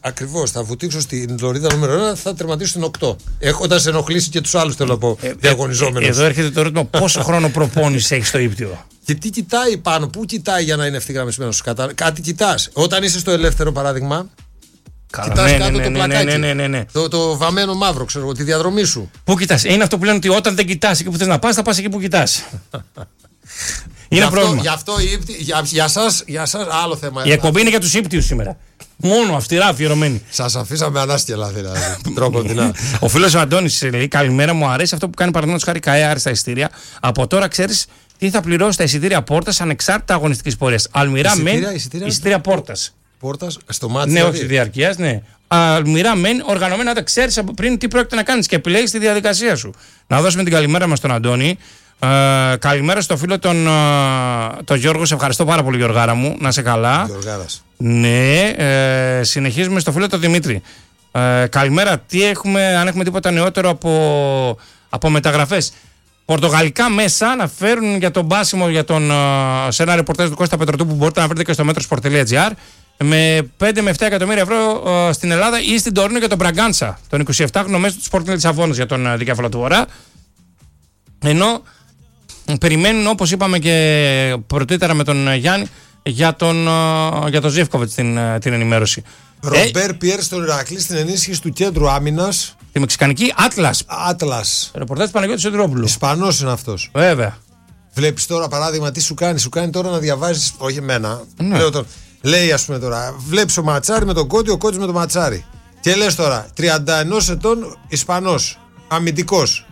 Ακριβώς. Θα βουτήξω στην λωρίδα νούμερο 1, θα τερματίσω στην 8. Έχοντας ενοχλήσει και τους άλλους, θέλω να πω, διαγωνιζόμενους. Εδώ έρχεται το ερώτημα: πόσο χρόνο προπόνηση έχει στο ύπτιο? Και τι κοιτάει πάνω, πού κοιτάει για να είναι ευθυγραμμισμένος? Κάτι κοιτάς. Όταν είσαι στο ελεύθερο, παράδειγμα, κοιτάς κάτω το πλακάκι. Ναι. Το βαμμένο μαύρο, ξέρω εγώ, τη διαδρομή σου. Πού κοιτάς? Είναι αυτό που λένε ότι όταν δεν κοιτάς εκεί που θες να πας, θα πας εκεί που κοιτάς. Είναι πρόβλημα. Γι' αυτό για σας άλλο θέμα. Η εκπομπή είναι για τους ύπτιους σήμερα. Μόνο αυστηρά αφιερωμένη. Σας αφήσαμε ανάσκελα δηλαδή. Τρόπο δεινά. Ο φίλος ο Αντώνης λέει: καλημέρα, μου αρέσει αυτό που κάνει παραδείγματος χάρη ΚΑΕ άριστα εισιτήρια. Από τώρα ξέρεις τι θα πληρώσει τα εισιτήρια πόρτας ανεξάρτητα αγωνιστικής πορείας. Αλμυρά μεν. Εισιτήρια πόρτας. Πόρτας στο μάτι. Ναι, όχι διαρκείας, ναι. Αλμυρά μεν, οργανωμένα όταν ξέρεις από πριν τι πρόκειται να κάνεις και επιλέγεις τη διαδικασία σου. Να δώσουμε την καλημέρα μας στον Αντώνη. Καλημέρα στο φίλο τον Γιώργο. Σε ευχαριστώ πάρα πολύ, Γιωργάρα μου. Να είσαι καλά. Γιωργάρας. Ναι, συνεχίζουμε στο φίλο τον Δημήτρη. Καλημέρα. Τι έχουμε, αν έχουμε τίποτα νεότερο από μεταγραφές? Πορτογαλικά μέσα να φέρουν για τον Μπάσιμο σε ένα ρεπορτάζ του Κώστα Πετροτού που μπορείτε να βρείτε και στο metrosport.gr με 5 με 7 εκατομμύρια ευρώ στην Ελλάδα ή στην Τωρίνο για τον Μπραγκάντσα, τον 27χρονο μέσο του Sporting Λισαβόνας για τον δικέφαλο του Βορρά. Ενώ περιμένουν, όπως είπαμε και πρωτήτερα με τον Γιάννη, για τον Ζίβκοβιτς την ενημέρωση. Ρομπέρ Πιέρ στον Ηρακλή στην ενίσχυση του κέντρου άμυνας. Τη μεξικανική Άτλας. Ρεπορτάζ του Παναγιώτη Σεντρόπουλου. Ισπανός είναι αυτός. Βέβαια. Βλέπεις τώρα παράδειγμα τι σου κάνει. Σου κάνει τώρα να διαβάζεις. Όχι εμένα. Ναι. Λέει ας πούμε τώρα. Βλέπεις ο Ματσάρι με τον Κόντι, ο Κόντις με τον Ματσάρι. Και λες τώρα 31 ετών Ισπανός. Αμυντικός.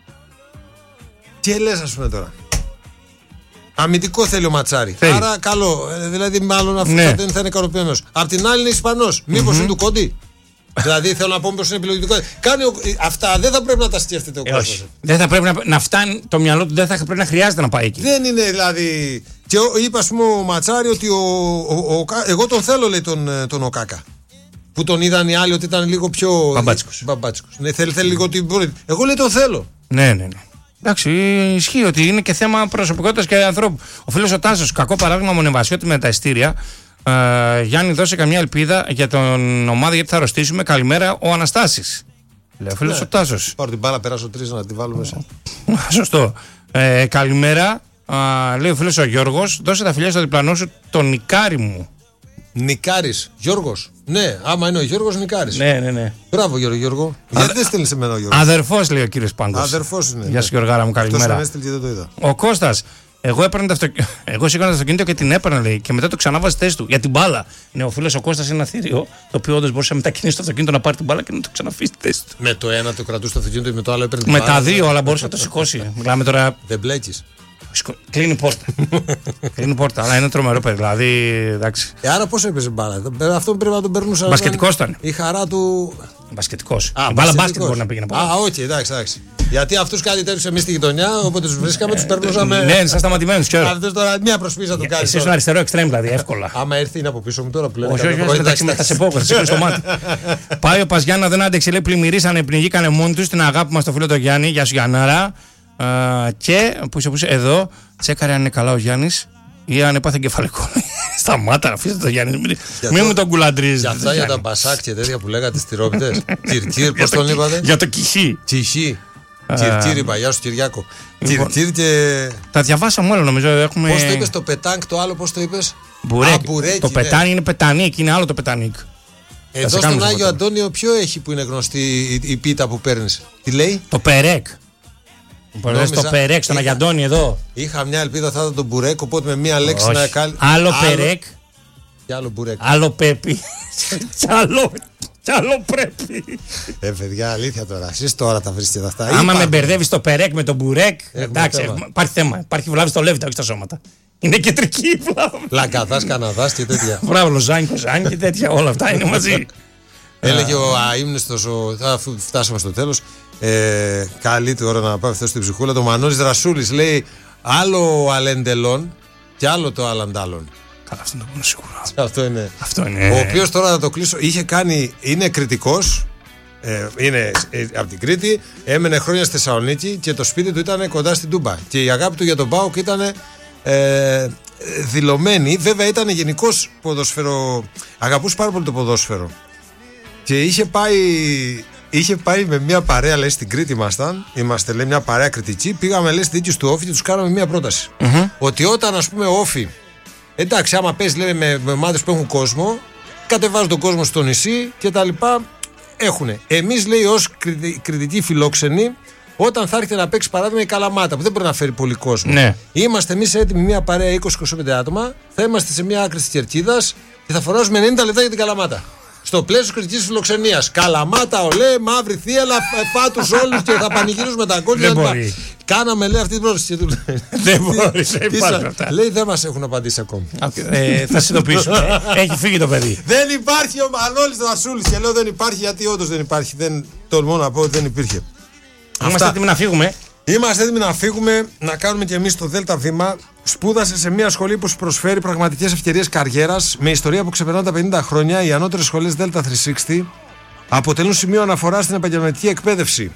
Τι λες ας πούμε τώρα? Αμυντικό θέλει ο Ματσάρι. Θέλει. Άρα καλό. Δηλαδή, μάλλον αυτό ναι. θα είναι ικανοποιημένος. Απ' την άλλη είναι Ισπανός. Μήπως είναι του Κόντι? Δηλαδή θέλω να πω πως είναι επιλογητικό. Αυτά δεν θα πρέπει να τα σκέφτεται ο κόσμος. Δεν θα πρέπει να φτάνει το μυαλό του, δεν θα πρέπει να χρειάζεται να πάει εκεί. Δεν είναι δηλαδή. Και είπα ας πούμε ο Ματσάρι ότι εγώ τον θέλω, λέει τον Οκάκα. Που τον είδαν οι άλλοι ότι ήταν λίγο πιο. Μπαμπάτσικος. Ναι, θέλει λίγο την. Εγώ λέει τον θέλω. Ναι. Εντάξει, ισχύει ότι είναι και θέμα προσωπικότητας και ανθρώπου. Ο φίλος ο Τάσος, κακό παράδειγμα μονεβασιώτη με τα ειστήρια. Γιάννη, δώσε καμιά ελπίδα για την ομάδα γιατί θα αρρωστήσουμε. Καλημέρα, ο Αναστάσης. Λέει ο φίλος ο Τάσος. Πάρω την μπάλα, περάσω 3 να τη βάλω μέσα. Σωστό. Καλημέρα, λέει ο φίλος ο Γιώργος. Δώσε τα φιλιά στο διπλανό σου, τον Νικάρι μου. Νικάρης, Γιώργος. Ναι, άμα είναι ο Γιώργος, Νικάρης. Ναι. Μπράβο, Γιώργο. Γιατί δεν στέλνει σε μένα ο Γιώργος? Αδερφός, λέει ο κύριος Πάγκος. Αδερφός είναι. Γεια σου, Γιωργάρα μου, καλημέρα. Αυτό δεν το είδα. Ο Κώστας. Εγώ σήκωνα το αυτοκίνητο και την έπαιρνα, λέει, και μετά το ξανά βάζει θέση του για την μπάλα. Ναι, ο φίλος ο Κώστας είναι ένα θηρίο, το οποίο όντως μπορούσε να μετακινήσει το αυτοκίνητο να πάρει την μπάλα και να το ξαναφύσει τη θέση του. Με το ένα το κρατούσε το αυτοκίνητο και με το άλλο έπαιρνε την μπάλα. μπάλα. Με τα δύο, αλλά μπορούσε να το σηκώσει. Μιλάμε τώρα. Δεν μπλέκεις. Κλείνει πόρτα. Κλείνει πόρτα, αλλά είναι τρομερό παιδί. Δηλαδή, εντάξει. Άρα πώς έπαιζε μπάλα? Αυτό πρέπει να τον περνούσε. Μπασκετικός ήταν. Η χαρά του. Μπασκετικός. Η μπάλα μπάσκετ μπορεί να πήγαινε πάρα. Όχι, εντάξει. Γιατί αυτούς κάτι τέτοιους εμείς στη γειτονιά, όποτε τους βρίσκαμε, τους περνούσαμε. Ναι, σαν σταματημένους, ξέρω. Αυτός τώρα μια προσπίση να τον κάνει. Εσύ ήσουν αριστερό εξτρέμ, δηλαδή, εύκολα. Άμα έρθει είναι από πίσω μου τώρα που λένε. Όχι, θα σε πω, θα σε στο μάτι. Πάει ο Παζιάννα, δεν άντεξε, λέει, πλημμυρίσανε, πνιγήκανε μόνοι του την αγάπη μας στο φίλο το Γιάννη. Γεια σου, Γιαννάρα. Και που είσαι εδώ, τσέκαρε αν είναι καλά ο Γιάννης ή αν έπαθε εγκεφαλικό. Σταμάτα, αφήστε το Γιάννη. Μην μου τον κουλαντρίζετε. Για αυτά για τα μπασάκ και τέτοια που λέγατε στις τυρόπιτες. Κυρκύρ, πώς τον είπατε? Για το κυχί. Κυχί. Κυρκύρ είπα, γεια σου Κυριάκο. Κυρκύρ και. Τα διαβάσαμε όλα νομίζω. Πώς το είπες το πετάνκ, το άλλο πώς το είπες? Μπουρέκι. Το πετάνι είναι πετανίκ, είναι άλλο το πετανίκ. Εδώ στον Άγιο Αντώνιο ποιο έχει που είναι γνωστή η πίτα που παίρνεις? Τι λέει? Το περέκ. Στο περέκ, στον Αγιαντώνη εδώ. Είχα μια ελπίδα θα ήταν το μπουρέκ, οπότε με μια λέξη να κάνει. Άλλο περέκ. Και άλλο μπουρέκ. Άλλο πέπι. Κι άλλο πρέπει. Παιδιά, αλήθεια τώρα. Εσείς τώρα τα βρίσκετε αυτά. Άμα με μπερδεύεις το περέκ με το μπουρέκ, εντάξει, υπάρχει θέμα. Υπάρχει βλάβη στο λέβητα, όχι στα σώματα. Είναι κεντρική η βλάβη. Λαγκαδάς, Καναδάς και τέτοια. Μπράβο, Λοζάνι, Κοζάνι και τέτοια. Όλα αυτά είναι μαζί. Έλεγε ο αείμνηστος, αφού φτάσαμε στο τέλος, καλή του ώρα να πάει αυτό στην ψυχούλα. Το Μανώλης Δρασούλης λέει άλλο αλεντελόν και άλλο το αλαντάλον. Καλά, αυτό είναι το μόνο σίγουρο. Αυτό είναι. Ο οποίος τώρα να το κλείσω, είχε κάνει, είναι κριτικός, είναι από την Κρήτη, έμενε χρόνια στη Θεσσαλονίκη και το σπίτι του ήταν κοντά στην Τούμπα. Και η αγάπη του για τον ΠΑΟΚ ήταν δηλωμένη. Βέβαια ήταν γενικός ποδόσφαιρο, αγαπούσε πάρα πολύ το ποδόσφαιρο. Και είχε πάει με μια παρέα, λέει, στην Κρήτη είμαστε, λέει, μια παρέα κριτική. Πήγαμε, λέει, στη δίκη του Όφη και τους κάναμε μια πρόταση. Ότι όταν, ας πούμε, Όφη, εντάξει, άμα παίζει, λέει, με ομάδες που έχουν κόσμο, κατεβάζουν τον κόσμο στο νησί και τα λοιπά, έχουνε. Εμείς, λέει, ως κριτικοί φιλόξενοι, όταν θα έρχεται να παίξει παράδειγμα η Καλαμάτα, που δεν μπορεί να φέρει πολύ κόσμο, ναι, είμαστε εμείς έτοιμοι, μια παρέα 20-25 άτομα, θα είμαστε σε μια άκρη της Κερκίδας και θα φοράζουμε 90 λεπτά για την Καλαμάτα. Στο πλαίσιο κριτικής φιλοξενίας. Καλαμάτα, ολέ, μαύρη θύελα, φάτους όλους και θα πανηγυρίζουμε τα κόλια. Δεν μπορεί. Κάναμε, λέει, αυτή την πρόταση. Δεν μπορεί, λέει, δεν μας έχουν απαντήσει ακόμη. Θα συνειδητοποιήσουμε. Έχει φύγει το παιδί. Δεν υπάρχει ο Μανώλης Δασούλης. Και λέω δεν υπάρχει γιατί όντως δεν υπάρχει. Δεν τολμώ να πω ότι δεν υπήρχε. Είμαστε έτοιμοι να φύγουμε. Είμαστε έτοιμοι να φύγουμε, να κάνουμε κι εμείς το ΔΕΛΤΑ βήμα. Σπούδασε σε μια σχολή που σου προσφέρει πραγματικές ευκαιρίες καριέρας. Με ιστορία που ξεπερνά τα 50 χρόνια, οι ανώτερες σχολές ΔΕΛΤΑ 360 αποτελούν σημείο αναφοράς στην επαγγελματική εκπαίδευση.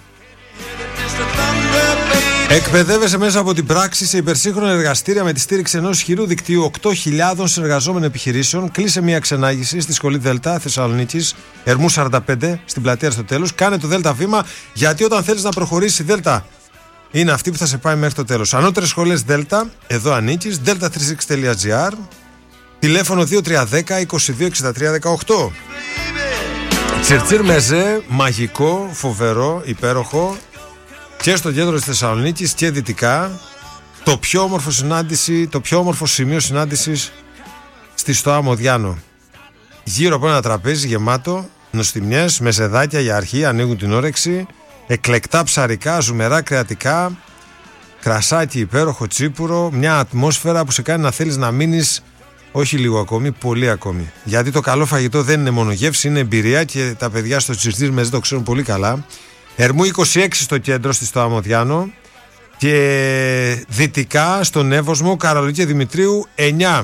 Εκπαιδεύεσαι μέσα από την πράξη σε υπερσύγχρονα εργαστήρια με τη στήριξη ενός ισχυρού δικτύου 8.000 συνεργαζόμενων επιχειρήσεων. Κλείσε μια ξενάγηση στη σχολή ΔΕΛΤΑ Θεσσαλονίκης, Ερμού 45, στην πλατεία Αριστοτέλους. Κάνε το ΔΕΛΤΑ βήμα, γιατί όταν θέλεις να προχωρήσει η ΔΕΛΤΑ είναι αυτή που θα σε πάει μέχρι το τέλος. Ανώτερες σχολές ΔΕΛΤΑ, εδώ ανήκεις, delta36.gr, τηλέφωνο 2310 2263 18. Τσιρτσίρ Μεζέ, μαγικό, φοβερό, υπέροχο, και στο κέντρο της Θεσσαλονίκης και δυτικά. Το πιο όμορφο σημείο συνάντησης στη Στοά Μοδιάνο. Γύρω από ένα τραπέζι γεμάτο νοστιμιές, μεσεδάκια για αρχή, ανοίγουν την όρεξη, εκλεκτά ψαρικά, ζουμερά κρεατικά, κρασάκι υπέροχο, τσίπουρο, μια ατμόσφαιρα που σε κάνει να θέλεις να μείνεις όχι λίγο ακόμη, πολύ ακόμη. Γιατί το καλό φαγητό δεν είναι μόνο γεύση, είναι εμπειρία και τα παιδιά στο Τσιρτσίρ Μεζέ το ξέρουν πολύ καλά. Ερμού 26 στο κέντρο, στη Στοά Μοδιάνο, και δυτικά στον Εύωσμο, Καραλογή Δημητρίου 9.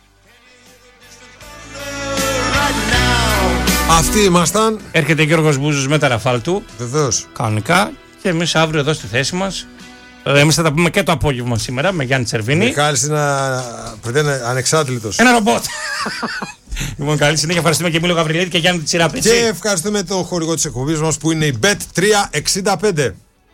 Αυτοί ήμασταν. Έρχεται Γιώργος Μπούζος με τα ραφάλ του. Βεβαίως. Κανονικά. Και εμείς αύριο εδώ στη θέση μας. Εμείς θα τα πούμε και το απόγευμα σήμερα με Γιάννη Τσερβίνη. Μιχάλης είναι ανεξάντλητος. Ένα ρομπότ. Λοιπόν, καλή συνέχεια. Ευχαριστούμε και Μίλο Γαβριλίδη και Γιάννη Τσιράπη. Και ευχαριστούμε τον χορηγό της εκπομπής μας που είναι η Bet365.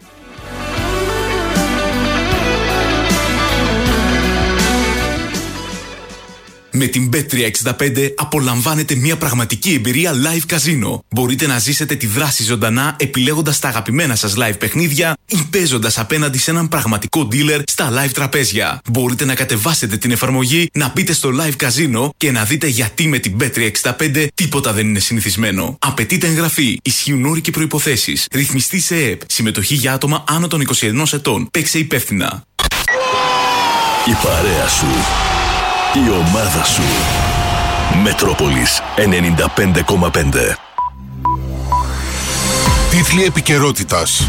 Με την Bet365 απολαμβάνετε μια πραγματική εμπειρία live καζίνο. Μπορείτε να ζήσετε τη δράση ζωντανά επιλέγοντας τα αγαπημένα σας live παιχνίδια ή παίζοντας απέναντι σε έναν πραγματικό dealer στα live τραπέζια. Μπορείτε να κατεβάσετε την εφαρμογή, να μπείτε στο live καζίνο και να δείτε γιατί με την Bet365 τίποτα δεν είναι συνηθισμένο. Απαιτείται εγγραφή, ισχύουν όροι και προϋποθέσεις. Ρυθμιστή σε ΕΕΠ. Συμμετοχή για άτομα άνω των 21 ετών. Παίξε υπεύθυνα. Η παρέα σου. Η ομάδα σου. Μετρόπολης 95,5. Τίτλοι επικαιρότητας.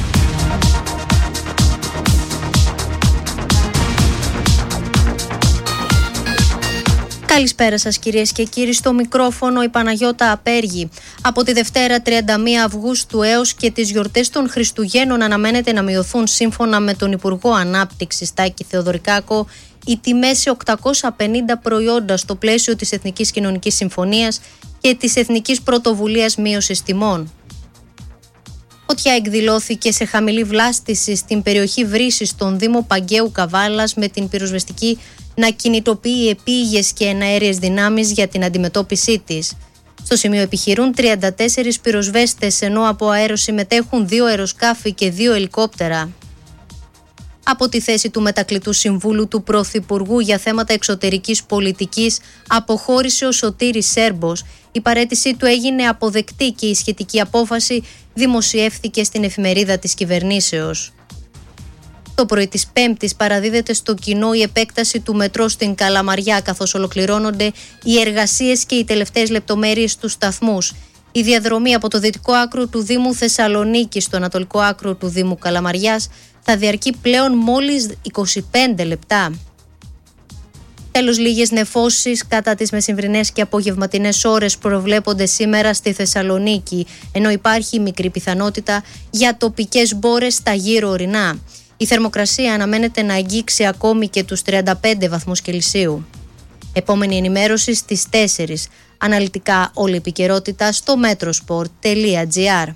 Καλησπέρα σας κυρίες και κύριοι, στο μικρόφωνο η Παναγιώτα Απέργη. Από τη Δευτέρα 31 Αυγούστου έως και τις γιορτές των Χριστουγέννων αναμένεται να μειωθούν, σύμφωνα με τον Υπουργό Ανάπτυξης Τάκη Θεοδωρικάκο, οι τιμές σε 850 προϊόντα στο πλαίσιο της Εθνικής Κοινωνικής Συμφωνίας και της Εθνικής Πρωτοβουλίας Μείωσης Τιμών. Φωτιά εκδηλώθηκε σε χαμηλή βλάστηση στην περιοχή Βρύσης στον Δήμο Παγκαίου Καβάλας, με την πυροσβεστική να κινητοποιεί επίγειες και εναέριες δυνάμεις για την αντιμετώπιση της. Στο σημείο επιχειρούν 34 πυροσβέστες, ενώ από αέρο συμμετέχουν 2 αεροσκάφη και 2 ελικόπτερα. Από τη θέση του μετακλητού συμβούλου του Πρωθυπουργού για θέματα εξωτερικής πολιτικής αποχώρησε ο Σωτήρης Σέρμπος. Η παραίτησή του έγινε αποδεκτή και η σχετική απόφαση δημοσιεύθηκε στην εφημερίδα της κυβερνήσεως. Το πρωί της Πέμπτης παραδίδεται στο κοινό η επέκταση του μετρό στην Καλαμαριά, καθώς ολοκληρώνονται οι εργασίες και οι τελευταίες λεπτομέρειες στους σταθμούς. Η διαδρομή από το δυτικό άκρο του Δήμου Θεσσαλονίκη στο ανατολικό άκρο του Δήμου Καλαμαριάς θα διαρκεί πλέον μόλις 25 λεπτά. Τέλος, λίγες νεφώσεις κατά τις μεσημβρινές και απογευματινές ώρες προβλέπονται σήμερα στη Θεσσαλονίκη, ενώ υπάρχει μικρή πιθανότητα για τοπικές μπόρες στα γύρω ορεινά. Η θερμοκρασία αναμένεται να αγγίξει ακόμη και τους 35 βαθμούς Κελσίου. Επόμενη ενημέρωση στις 4. Αναλυτικά όλη η επικαιρότητα στο metrosport.gr.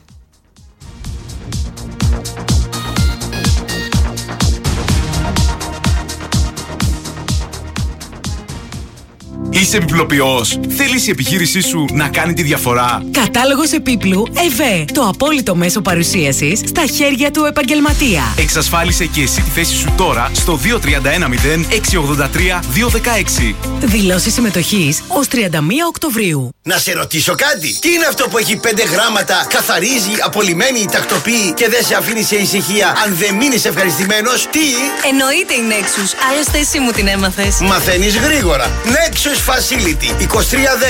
Είσαι επιπλοποιός. Θέλεις η επιχείρησή σου να κάνει τη διαφορά. Κατάλογος επίπλου ΕΒΕ. Το απόλυτο μέσο παρουσίασης στα χέρια του επαγγελματία. Εξασφάλισε και εσύ τη θέση σου τώρα στο 2310 683 216. Δηλώσεις συμμετοχής ως 31 Οκτωβρίου. Να σε ρωτήσω κάτι. Τι είναι αυτό που έχει 5 γράμματα, καθαρίζει, απολυμμένει, τακτοποιεί και δεν σε αφήνει σε ησυχία αν δεν μείνεις ευχαριστημένος? Τι? Εννοείται η Nexus. Άλλωστε εσύ μου την έμαθες. Μαθαίνεις γρήγορα. Nexus Facility 2310 36 54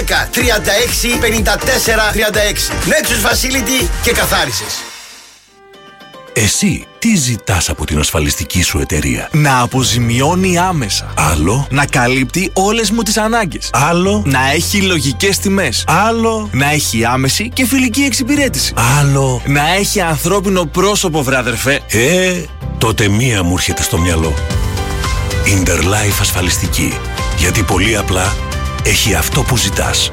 36. Nexus Facility και καθάρισες. Εσύ τι ζητάς από την ασφαλιστική σου εταιρεία? Να αποζημιώνει άμεσα. Άλλο. Να καλύπτει όλες μου τις ανάγκες. Άλλο. Να έχει λογικές τιμές. Άλλο. Να έχει άμεση και φιλική εξυπηρέτηση. Άλλο. Να έχει ανθρώπινο πρόσωπο, βρε αδερφέ. Τότε μία μου έρχεται στο μυαλό. Interlife ασφαλιστική. Γιατί πολύ απλά έχει αυτό που ζητάς.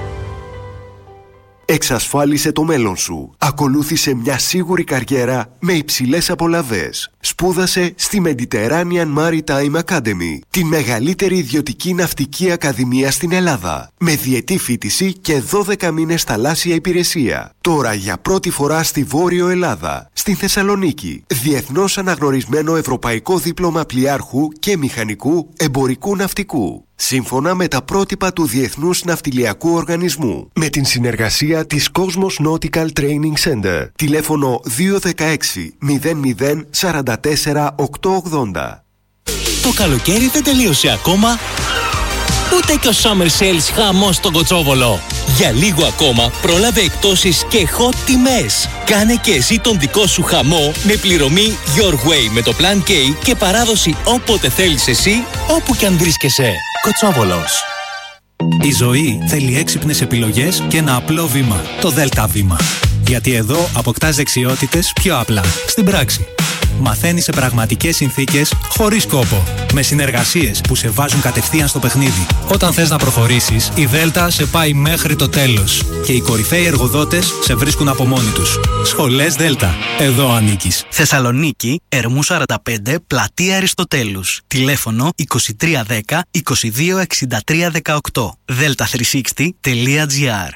Εξασφάλισε το μέλλον σου. Ακολούθησε μια σίγουρη καριέρα με υψηλές απολαβές. Σπούδασε στη Mediterranean Maritime Academy, τη μεγαλύτερη ιδιωτική ναυτική ακαδημία στην Ελλάδα, με διετή φοιτηση και 12 μήνες θαλάσσια υπηρεσία. Τώρα για πρώτη φορά στη Βόρειο Ελλάδα, στη Θεσσαλονίκη, διεθνώς αναγνωρισμένο ευρωπαϊκό δίπλωμα πλοιάρχου και μηχανικού εμπορικού ναυτικού, σύμφωνα με τα πρότυπα του Διεθνούς Ναυτιλιακού Οργανισμού, με την συνεργασία της Cosmos Nautical Training Center. Τηλέφωνο 216 00 44 880. Το καλοκαίρι δεν τελείωσε ακόμα, ούτε και ο Summer Sales χαμός στον Κοτσόβολο. Για λίγο ακόμα πρόλαβε εκπτώσεις και hot τιμές. Κάνε και εσύ τον δικό σου χαμό με πληρωμή Your Way με το Plan K και παράδοση όποτε θέλεις εσύ, όπου κι αν βρίσκεσαι. Κοτσόβολος. Η ζωή θέλει έξυπνες επιλογές και ένα απλό βήμα. Το ΔΕΛΤΑ βήμα. Γιατί εδώ αποκτάς δεξιότητες πιο απλά, στην πράξη. Μαθαίνεις σε πραγματικές συνθήκες, χωρίς κόπο. Με συνεργασίες που σε βάζουν κατευθείαν στο παιχνίδι. Όταν θες να προχωρήσεις, η ΔΕΛΤΑ σε πάει μέχρι το τέλος. Και οι κορυφαίοι εργοδότες σε βρίσκουν από μόνοι τους. Σχολές ΔΕΛΤΑ. Εδώ ανήκεις. Θεσσαλονίκη, Ερμού 45, Πλατεία Αριστοτέλους. Τηλέφωνο 2310 226318. delta360.gr.